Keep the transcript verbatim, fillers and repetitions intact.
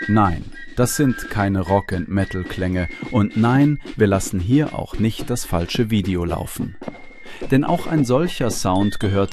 Nein, das sind keine Rock-and-Metal-Klänge und nein, wir lassen hier auch nicht das falsche Video laufen. Denn auch ein solcher Sound gehört